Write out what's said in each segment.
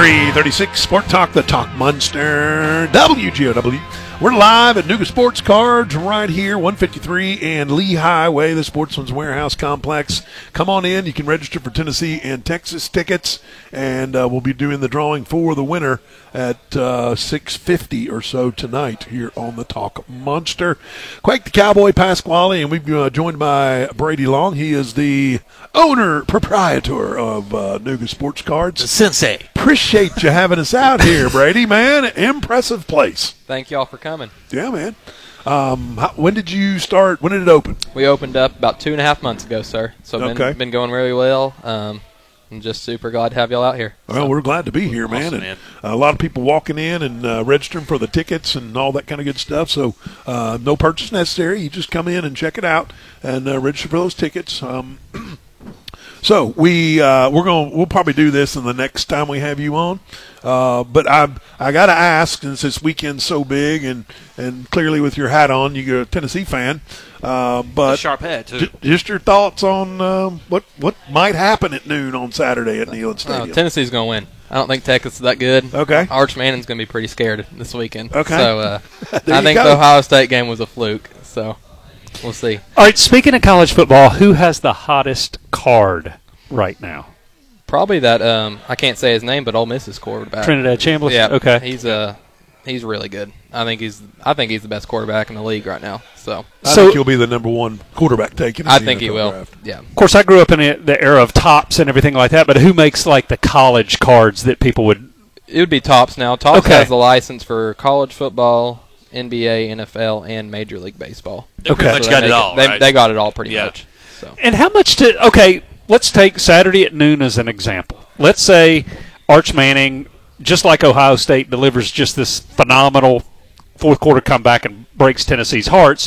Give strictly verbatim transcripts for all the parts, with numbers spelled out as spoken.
three thirty-six Sport Talk, the Talk Munster, W G O W. We're live at Nuga Sports Cards right here, one fifty-three and Lee Highway, the Sportsman's Warehouse Complex. Come on in. You can register for Tennessee and Texas tickets, and uh, we'll be doing the drawing for the winner at uh, six fifty or so tonight here on the Talk Munster. Quake the Cowboy Pasquale, and we've uh, joined by Brady Long. He is the owner, proprietor of uh, Nuga Sports Cards. The sensei. Appreciate you having us out here, Brady, man. Impressive place. Thank y'all for coming. Yeah, man. Um, how, when did you start? When did it open? We opened up about two and a half months ago, sir. So been, okay. been going really well. Um, I'm just super glad to have y'all out here. Well, so. We're glad to be here, man. Awesome, and man. A lot of people walking in and uh, registering for the tickets and all that kind of good stuff. So uh, no purchase necessary. You just come in and check it out and uh, register for those tickets. Um, so we uh, we're going we'll probably do this in the next time we have you on. Uh, but I I got to ask, since this weekend's so big, and, and clearly with your hat on, you're a Tennessee fan. Uh, but a sharp head, too. J- just your thoughts on um, what what might happen at noon on Saturday at Neyland Stadium. Uh, Tennessee's going to win. I don't think Texas is that good. Okay. Arch Manning's going to be pretty scared this weekend. Okay. So uh, There I you think go. the Ohio State game was a fluke. So we'll see. All right, speaking of college football, who has the hottest card right now? Probably that um, I can't say his name, but Ole Miss's quarterback. Trinidad Chambliss? Yeah. Okay. He's uh he's really good. I think he's I think he's the best quarterback in the league right now. So I So- think he'll be the number one quarterback taken. in I the think he N F L will. draft. Yeah. Of course, I grew up in the- the era of tops and everything like that, but who makes, like, the college cards that people would – It would be Tops now. Tops Okay. has the license for college football, N B A, N F L, and Major League Baseball. They pretty Okay. much So got they it make all, They, right? they got it all pretty Yeah. much. So And how much to – okay, let's take Saturday at noon as an example. Let's say Arch Manning, just like Ohio State, delivers just this phenomenal fourth-quarter comeback and breaks Tennessee's hearts.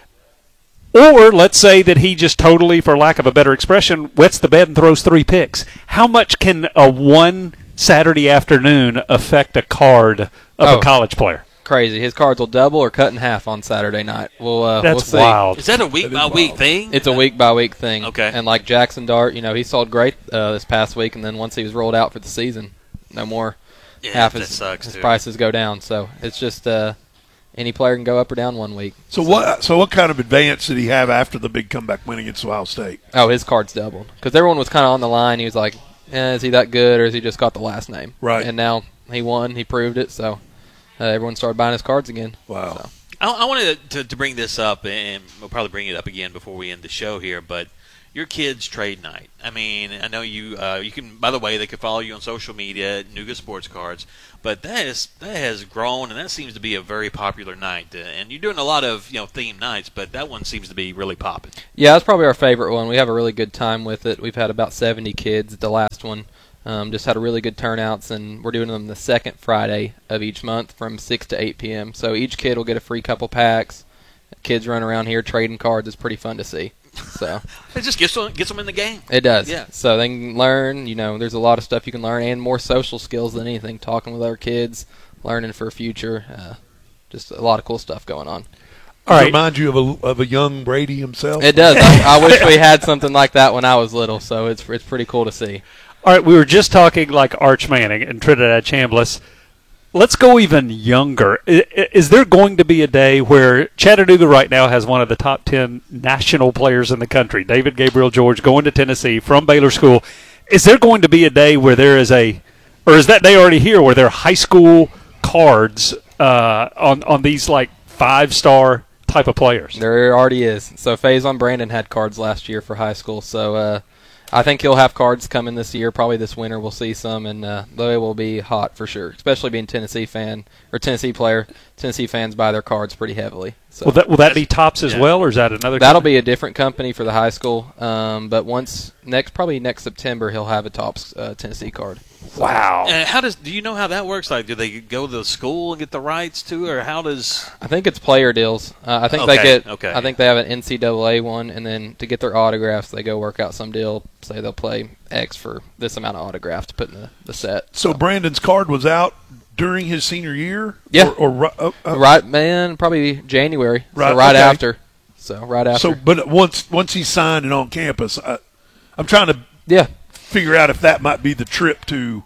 Or let's say that he just totally, for lack of a better expression, wets the bed and throws three picks. How much can a one Saturday afternoon affect a card of Oh. a college player? crazy. His cards will double or cut in half on Saturday night. We'll uh, we'll That's see. wild. Is that a week That is by week wild. thing? It's a week by week thing. Okay. And like Jackson Dart, you know, he sold great uh, this past week, and then once he was rolled out for the season, no more. Yeah, half that his, sucks, his too. prices go down. So it's just uh, any player can go up or down one week. So what? So what kind of advance did he have after the big comeback win against Ohio State? Oh, his cards doubled because everyone was kind of on the line. He was like, eh, "Is he that good, or has he just got the last name?" Right. And now he won. He proved it. So uh, everyone started buying his cards again. Wow. So. I, I wanted to, to bring this up, and we'll probably bring it up again before we end the show here, but your kids' trade night. I mean, I know you uh, you can, by the way, they can follow you on social media at Nuga Sports Cards, but that is that has grown, and that seems to be a very popular night. Uh, and you're doing a lot of, you know, themed nights, but that one seems to be really popping. Yeah, that's probably our favorite one. We have a really good time with it. We've had about seventy kids at the last one. Um, just had a really good turnouts, and we're doing them the second Friday of each month from six to eight p.m. So each kid will get a free couple packs. Kids run around here trading cards. It's pretty fun to see. So It just gets them, gets them in the game. it does. Yeah. So they can learn. You know, there's a lot of stuff you can learn, and more social skills than anything. Talking with other kids, learning for a future. Uh, just a lot of cool stuff going on. All Does it right. remind you of a of a young Brady himself? It does. I, I wish we had something like that when I was little. So it's it's pretty cool to see. All right, we were just talking like Arch Manning and Trinidad Chambliss. Let's go even younger. I- i- Is there going to be a day where Chattanooga right now has one of the top ten national players in the country, David Gabriel George, going to Tennessee from Baylor School? Is there going to be a day where there is a, or is that day already here, where there are high school cards uh, on, on these like five-star type of players? There already is. So Faison Brandon had cards last year for high school. So uh, I think he'll have cards coming this year. Probably this winter we'll see some, and uh, they will be hot for sure. Especially being Tennessee fan or Tennessee player. Tennessee fans buy their cards pretty heavily. So Will that, will that be Tops as Yeah. well, or is that another? that'll company? be a different company for the high school. Um, but once next, probably next September, he'll have a Tops uh, Tennessee card. Wow. And how does, do you know how that works? Like, do they go to the school and get the rights to, or how does? I think it's player deals. Uh, I think Okay, they get. okay. I think they have an N C double A one, and then to get their autographs, they go work out some deal. Say they'll play X for this amount of autographs to put in the, the set. So Brandon's card was out during his senior year? Yeah. Or, or ri- uh, uh, Right, man. Probably January. Right, So right okay. after. So right after. So, but once once he signed and on campus, I, I'm trying to yeah. figure out if that might be the trip to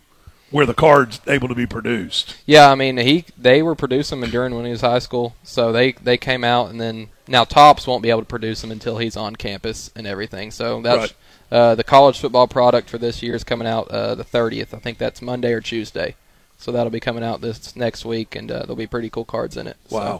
where the card's able to be produced. Yeah, I mean, he they were producing them during when he was high school, so they, they came out, and then now Topps won't be able to produce them until he's on campus and everything. So that's Right. uh, the college football product for this year is coming out uh, the thirtieth. I think that's Monday or Tuesday. So that'll be coming out this next week, and uh, there'll be pretty cool cards in it. So. Wow.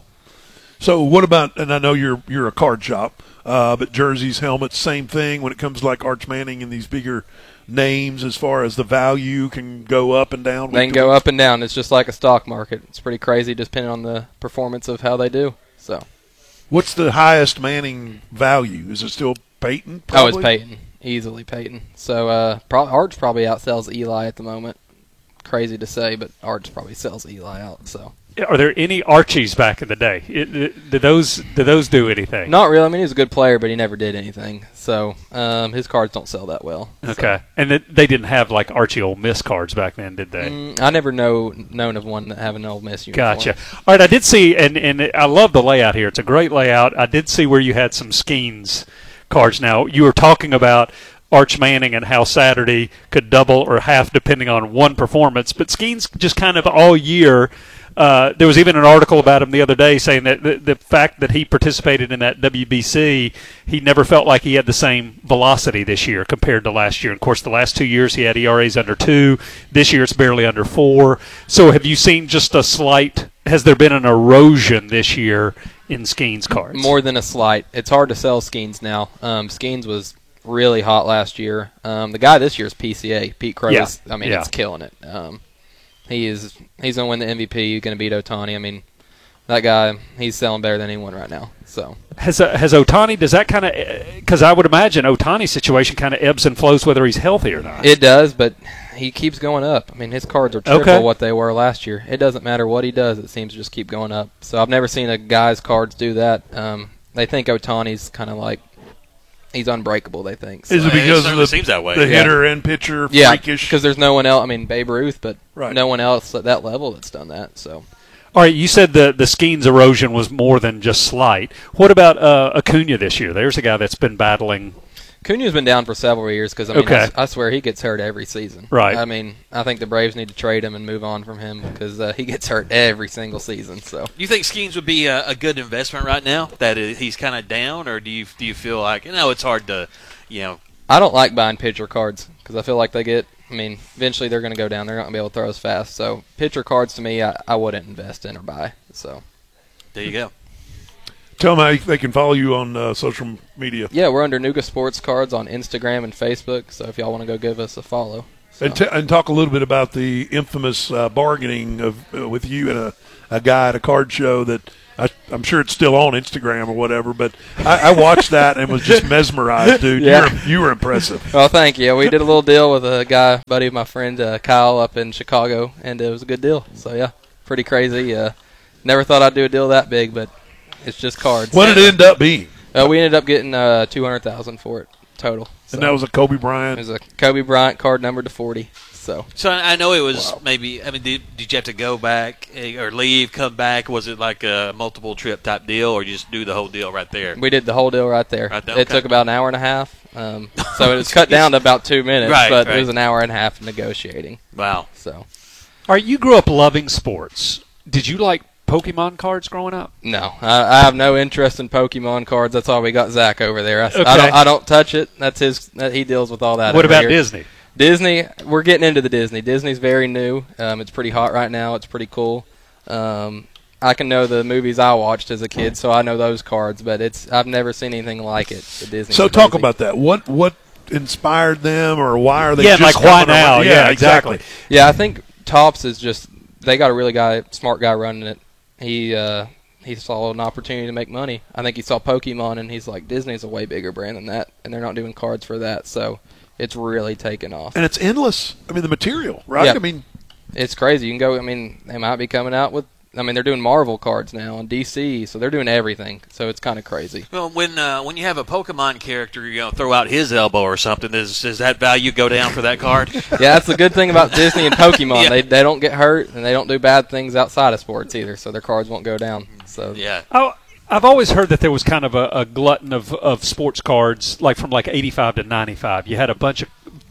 So what about, and I know you're you're a card shop, uh, but jerseys, helmets, same thing when it comes to like Arch Manning and these bigger names as far as the value can go up and down? They can go up and down. It's just like a stock market. It's pretty crazy depending on the performance of how they do. So, what's the highest Manning value? Is it still Peyton? Oh, it's probably? Peyton. Easily Peyton. So uh, pro- Arch probably outsells Eli at the moment. Crazy to say, but Arch probably sells Eli out. So. Are there any Archies back in the day? It, it, did those did those do anything? Not really. I mean, he was a good player, but he never did anything. So um, his cards don't sell that well. Okay, So. and th- they didn't have like Archie Ole Miss cards back then, did they? Mm, I never know known of one that have an Ole Miss uniform. Gotcha. All right, I did see, and and I love the layout here. It's a great layout. I did see where you had some Skeens cards. Now you were talking about Arch Manning and how Saturday could double or half depending on one performance, but Skeens just kind of all year. Uh, there was even an article about him the other day saying that the, the fact that he participated in that W B C, he never felt like he had the same velocity this year compared to last year. And of course, the last two years he had E R As under two. This year it's barely under four. So have you seen just a slight, has there been an erosion this year in Skeens cards? More than a slight. It's hard to sell Skeens now. Um, Skeens was really hot last year. Um, the guy this year is P C A, Pete Crow. Yeah. I mean, Yeah. it's killing it. Um, he is. He's gonna win the M V P. He's gonna beat Ohtani. I mean, that guy. He's selling better than anyone right now. So Has uh, has Ohtani, does that kind of, because I would imagine Ohtani's situation kind of ebbs and flows whether he's healthy or not. it does, but he keeps going up. I mean, his cards are triple Okay. what they were last year. It doesn't matter what he does. It seems to just keep going up. So I've never seen a guy's cards do that. Um, they think Ohtani's kind of like he's unbreakable. They think. So. Is it It because of certainly the, seems that way. the Yeah. hitter and pitcher Yeah, freakish? because there's no one else. I mean, Babe Ruth, but Right. no one else at that level that's done that. So All right, you said the the Skeens erosion was more than just slight. What about uh, Acuna this year? There's a guy that's been battling. Cuna's been down for several years because I mean, Okay. I, I swear he gets hurt every season. Right. I mean, I think the Braves need to trade him and move on from him because uh, he gets hurt every single season. So Do you think Skeens would be a, a good investment right now? That is, he's kind of down, or do you do you feel like you know it's hard to, you know, I don't like buying pitcher cards because I feel like they get. I mean, eventually they're going to go down. They're not going to be able to throw as fast. So pitcher cards to me, I, I wouldn't invest in or buy. So there you go. Tell them how they can follow you on uh, social media. yeah, we're under Nuga Sports Cards on Instagram and Facebook. So if y'all want to go give us a follow. So. And, t- and talk a little bit about the infamous uh, bargaining of uh, with you and a, a guy at a card show that I, I'm sure it's still on Instagram or whatever. But I, I watched that and was just mesmerized, dude. Yeah. You were, you were impressive. Well, thank you. We did a little deal with a guy, buddy of my friend uh, Kyle, up in Chicago, and it was a good deal. So yeah, pretty crazy. Uh, never thought I'd do a deal that big, but it's just cards. What did it end up being? Uh, we ended up getting uh, two hundred thousand for it total. So And that was a Kobe it Bryant. was a Kobe Bryant card numbered to forty. So So I I know it was Wow. maybe. I mean, did, did you have to go back eh, or leave, come back? Was it like a multiple trip type deal, or you just do the whole deal right there? we did the whole deal right there. Right there, It okay. took about an hour and a half. Um, so it was cut down to about two minutes, Right, but right. it was an hour and a half of negotiating. Wow. So All right, you grew up loving sports. Did you like Pokemon cards growing up? no, I, I have no interest in Pokemon cards. That's all we got Zach over there. I, Okay. I don't. I don't touch it. That's his. That, he deals with all that. What over about here. Disney? Disney, we're getting into the Disney. Disney's very new. Um, it's pretty hot right now. It's pretty cool. Um, I can know the movies I watched as a kid, so I know those cards. But it's I've never seen anything like it. The Disney. So talk about that. What what inspired them, or why are they? Yeah, just like, why coming around? now? Yeah, exactly. Yeah, I think Topps is just they got a really guy, smart guy running it. He uh, he saw an opportunity to make money. I think he saw Pokemon and he's like, Disney's a way bigger brand than that, and they're not doing cards for that. So it's really taken off. And it's endless. I mean, the material, right? Yeah. I mean, It's crazy. You can go. I mean, they might be coming out with. I mean, they're doing Marvel cards now and D C, so they're doing everything. So it's kind of crazy. Well, when uh, when you have a Pokemon character, you know, throw out his elbow or something, does does that value go down for that card? Yeah, that's the good thing about Disney and Pokemon. Yeah. They they don't get hurt and they don't do bad things outside of sports either. So their cards won't go down. So Yeah. Oh, I've always heard that there was kind of a, a glutton of, of sports cards, like from like eighty-five to ninety-five. You had a bunch of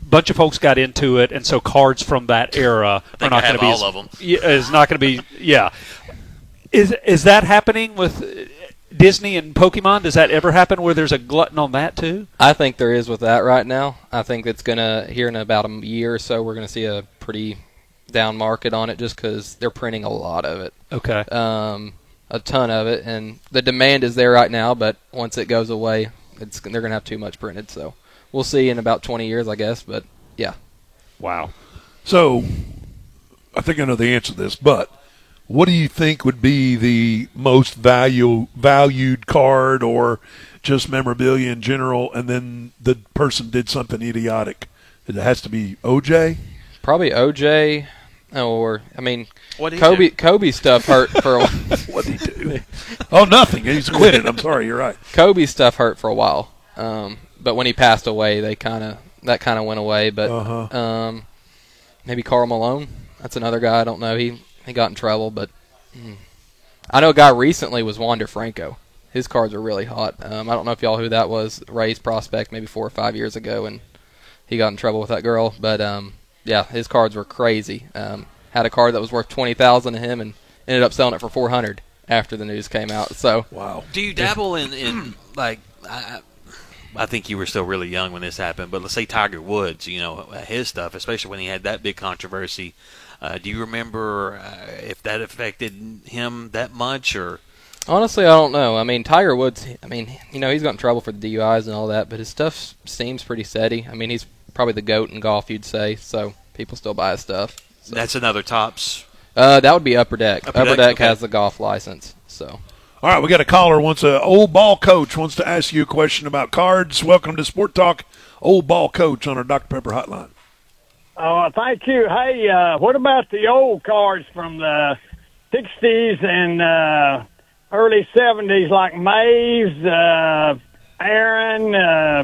bunch of folks got into it, and so cards from that era are not going to be all as, of them. Yeah, is not going to be. Yeah, is is that happening with Disney and Pokemon? Does that ever happen where there's a glutton on that too? I think there is with that right now. I think it's going to, here in about a year or so, we're going to see a pretty down market on it just because they're printing a lot of it. Okay. Um, a ton of it, and the demand is there right now, but once it goes away, it's they're going to have too much printed, so we'll see in about twenty years, I guess, but yeah. Wow. So, I think I know the answer to this, but what do you think would be the most value valued card or just memorabilia in general, and then the person did something idiotic? It has to be O J? Probably O J, or, I mean, What did he Kobe do? Kobe stuff hurt for a while. What did he do? Oh, nothing. He's quit it. I'm sorry. You're right. Kobe stuff hurt for a while, um, but when he passed away, they kind of that kind of went away. But Uh-huh. um, maybe Karl Malone. That's another guy. I don't know. He he got in trouble, but mm. I know a guy recently was Wander Franco. His cards are really hot. Um, I don't know if y'all who that was. Rays prospect maybe four or five years ago, and he got in trouble with that girl. But um, yeah, his cards were crazy. Um, had a card that was worth twenty thousand to him, and ended up selling it for four hundred after the news came out. So Wow. Do you dabble in, in like, I, I think you were still really young when this happened, but let's say Tiger Woods, you know, his stuff, especially when he had that big controversy. Uh, do you remember uh, if that affected him that much, or? honestly, I don't know. I mean, Tiger Woods, I mean, you know, he's got in trouble for the D U Is and all that, but his stuff seems pretty steady. I mean, he's probably the GOAT in golf, you'd say, so people still buy his stuff. So. That's another Topps. Uh, that would be Upper Deck. Upper Upper, Deck, Deck, okay. has the golf license, so. All right, we got a caller. Wants a old ball coach wants to ask you a question about cards. Welcome to Sport Talk. Old ball coach on our Doctor Pepper hotline. Oh, thank you. Hey, uh, what about the old cards from the sixties and uh, early seventies, like Mays, uh, Aaron, uh,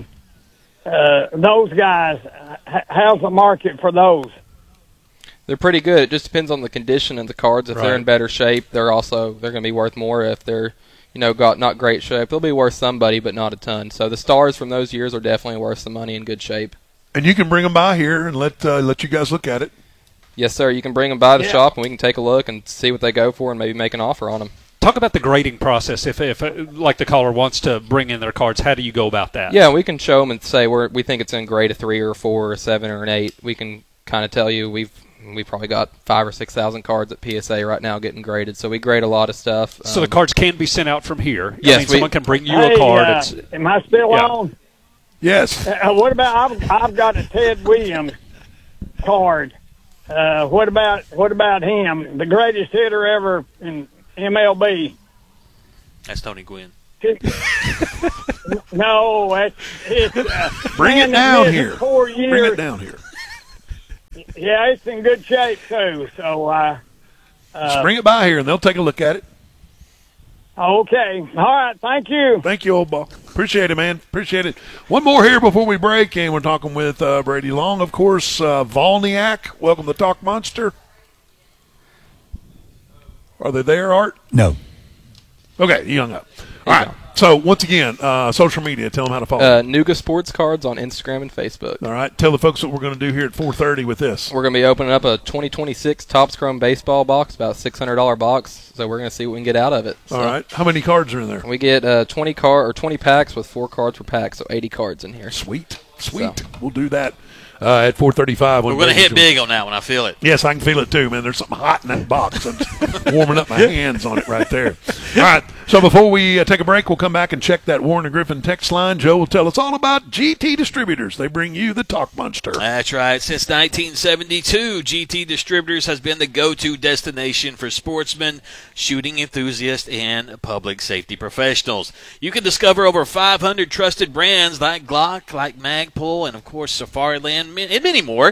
uh, those guys? H- how's the market for those? They're pretty good. It just depends on the condition of the cards. If they're Right. in better shape, they're also they're going to be worth more. If they're, you know, got not great shape, they'll be worth somebody, but not a ton. So the stars from those years are definitely worth some money in good shape. And you can bring them by here and let uh, let you guys look at it. Yes, sir. You can bring them by the Yeah. shop, and we can take a look and see what they go for, and maybe make an offer on them. Talk about the grading process. If, if uh, like the caller wants to bring in their cards, how do you go about that? Yeah, we can show them and say we're we think it's in grade a three or a four or a seven or an eight. We can kind of tell you we've we probably got five or six thousand cards at P S A right now getting graded. So we grade a lot of stuff. So Um, the cards can be sent out from here. Yes, I mean, we- someone can bring you hey, a card. uh, It's, am I still yeah. on? Yes. Uh, what about I've, I've got a Ted Williams card. Uh, what about what about him? The greatest hitter ever in M L B. That's Tony Gwynn. No, it's, it's uh, Bring it man that down missed here. Four Bring years. it down here. Yeah, it's in good shape too. So, uh, Just bring it by here, and they'll take a look at it. okay, all right. Thank you. Thank you, old ball. Appreciate it, man. Appreciate it. One more here before we break, and we're talking with uh, Brady Long, of course. Uh, Volniak, welcome to Talk Monster. Are they there, Art? No. Okay, he hung up. All right. So, once again, uh, social media. Tell them how to follow. uh, Nuga Sports Cards on Instagram and Facebook. All right. Tell the folks what we're going to do here at four thirty with this. We're going to be opening up a twenty twenty-six Topps Chrome baseball box, about a six hundred dollars box. So we're going to see what we can get out of it. So All right. How many cards are in there? We get uh, twenty car or twenty packs with four cards per pack, so eighty cards in here. Sweet. Sweet. So. We'll do that uh, at four thirty-five. We're going to hit big on that one. I feel it. Yes, I can feel it too, man. There's something hot in that box. I'm just warming up my hands on it right there. All right. So before we uh, take a break, we'll come back and check that Warren and Griffin text line. Joe will tell us all about G T Distributors. They bring you the Talk Monster. That's right. Since nineteen seventy-two, G T Distributors has been the go-to destination for sportsmen, shooting enthusiasts, and public safety professionals. You can discover over five hundred trusted brands like Glock, like Magpul, and, of course, Safariland, and many more.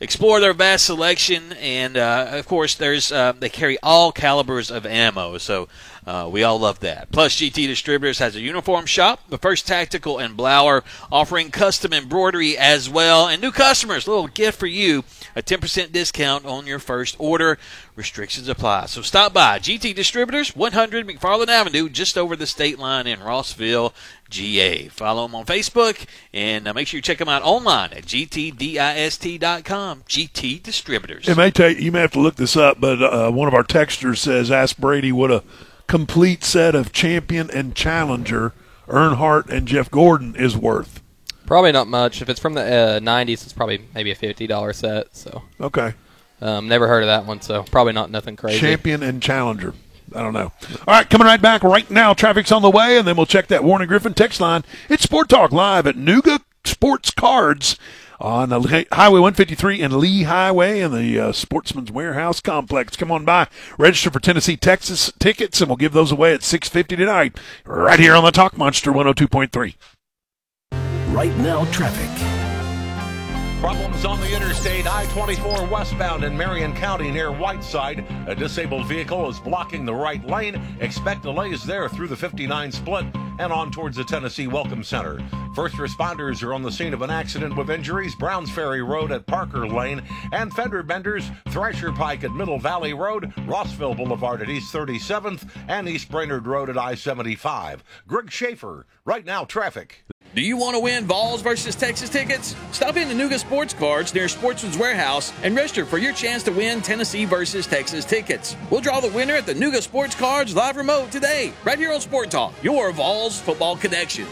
explore their vast selection, and uh, of course, there's uh, they carry all calibers of ammo, so uh, we all love that. Plus, G T Distributors has a uniform shop, the First Tactical and Blower, offering custom embroidery as well. And new customers, a little gift for you, a ten percent discount on your first order. Restrictions apply. So stop by G T Distributors, one hundred McFarland Avenue, just over the state line in Rossville, G A. Follow them on Facebook, and uh, make sure you check them out online at G T dist dot com. G T Distributors. It may take, you may have to look this up, but uh, one of our texters says, ask Brady what a complete set of Champion and Challenger Earnhardt and Jeff Gordon is worth. Probably not much. If it's from the uh, nineties, it's probably maybe a fifty dollars set. So okay. Um, never heard of that one, so probably not nothing crazy. Champion and Challenger. I don't know. All right, coming right back right now. Traffic's on the way, and then we'll check that Warren and Griffin text line. It's Sport Talk live at Nuga Sports Cards on the Highway one fifty-three and Lee Highway in the uh, Sportsman's Warehouse complex. Come on by. Register for Tennessee, Texas tickets, and we'll give those away at six fifty tonight right here on the Talk Monster one oh two point three. Right now, traffic. Problems on the interstate, I twenty-four westbound in Marion County near Whiteside. A disabled vehicle is blocking the right lane. Expect delays there through the fifty-nine split and on towards the Tennessee Welcome Center. First responders are on the scene of an accident with injuries. Browns Ferry Road at Parker Lane and fender benders. Thrasher Pike at Middle Valley Road, Rossville Boulevard at East thirty-seventh, and East Brainerd Road at I seventy-five. Greg Schaefer, right now, traffic. Do you want to win Vols versus Texas tickets? Stop in to Nuga Sports Cards near Sportsman's Warehouse and register for your chance to win Tennessee versus Texas tickets. We'll draw the winner at the Nuga Sports Cards live remote today, right here on Sport Talk, your Vols football connection.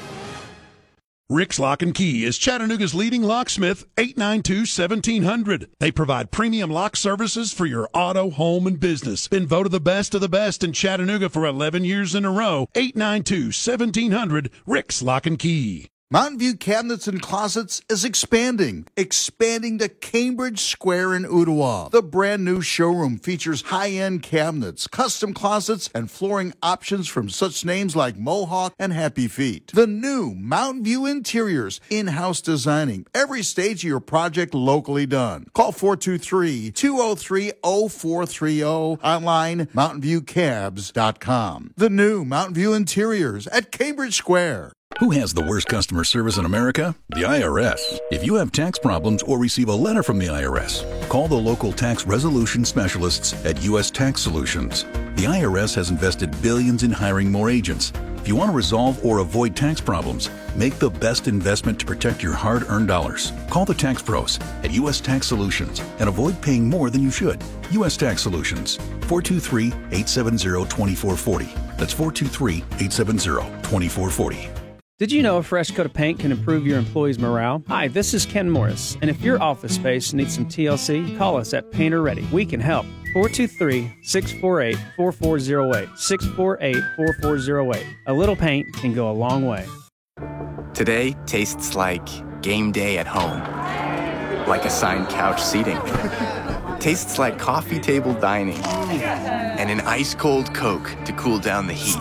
Rick's Lock and Key is Chattanooga's leading locksmith, eight nine two, one seven zero zero. They provide premium lock services for your auto, home, and business. Been voted the best of the best in Chattanooga for eleven years in a row. eight nine two, one seven zero zero. Rick's Lock and Key. Mountain View Cabinets and Closets is expanding, expanding to Cambridge Square in Ottawa. The brand new showroom features high-end cabinets, custom closets, and flooring options from such names like Mohawk and Happy Feet. The new Mountain View Interiors, in-house designing, every stage of your project locally done. Call four two three, two oh three, oh four three oh, online, mountain view cabs dot com. The new Mountain View Interiors at Cambridge Square. Who has the worst customer service in America? The I R S. If you have tax problems or receive a letter from the I R S, call the local tax resolution specialists at U S Tax Solutions. The I R S has invested billions in hiring more agents. If you want to resolve or avoid tax problems, make the best investment to protect your hard-earned dollars. Call the tax pros at U S Tax Solutions and avoid paying more than you should. U S Tax Solutions, four two three, eight seven zero, two four four zero. That's four two three, eight seven zero, two four four zero. Did you know a fresh coat of paint can improve your employees' morale? Hi, this is Ken Morris, and if your office space needs some T L C, call us at Painter Ready. We can help. four two three, six four eight, four four zero eight. six four eight, four four zero eight. A little paint can go a long way. Today tastes like game day at home. Like assigned couch seating. Tastes like coffee table dining. And an ice-cold Coke to cool down the heat.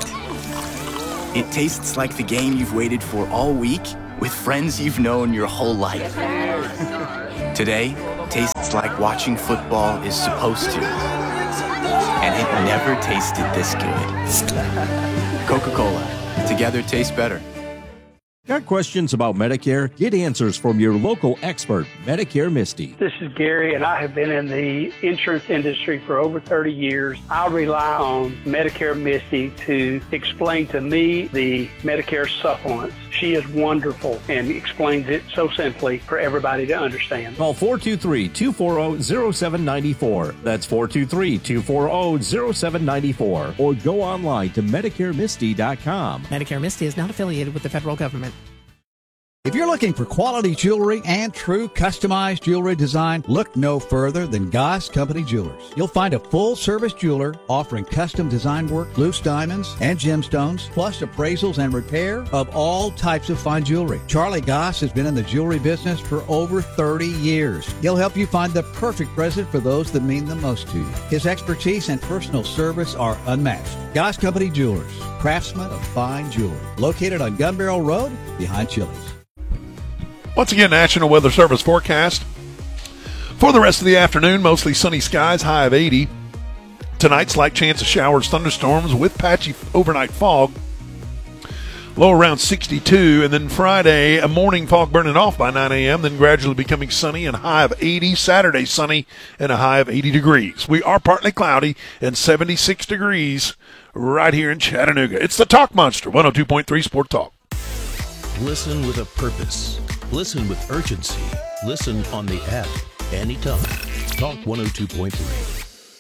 It tastes like the game you've waited for all week with friends you've known your whole life. Today tastes like watching football is supposed to. And it never tasted this good. Coca-Cola. Together tastes better. Got questions about Medicare? Get answers from your local expert, Medicare Misty. This is Gary, and I have been in the insurance industry for over thirty years. I rely on Medicare Misty to explain to me the Medicare supplements. She is wonderful and explains it so simply for everybody to understand. Call four two three, two four zero, zero seven nine four. That's four two three, two four zero, zero seven nine four. Or go online to medicare misty dot com. Medicare Misty is not affiliated with the federal government. If you're looking for quality jewelry and true customized jewelry design, look no further than Goss Company Jewelers. You'll find a full-service jeweler offering custom design work, loose diamonds, and gemstones, plus appraisals and repair of all types of fine jewelry. Charlie Goss has been in the jewelry business for over thirty years. He'll help you find the perfect present for those that mean the most to you. His expertise and personal service are unmatched. Goss Company Jewelers, craftsmen of fine jewelry. Located on Gun Barrel Road, behind Chili's. Once again, National Weather Service forecast. For the rest of the afternoon, mostly sunny skies, high of eighty. Tonight, slight chance of showers, thunderstorms with patchy overnight fog. Low around sixty-two, and then Friday, a morning fog burning off by nine a.m., then gradually becoming sunny and a high of eighty. Saturday, sunny and a high of eighty degrees. We are partly cloudy and seventy-six degrees right here in Chattanooga. It's the Talk Monster, one oh two point three Sport Talk. Listen with a purpose. Listen with urgency. Listen on the app anytime. Talk one oh two point three.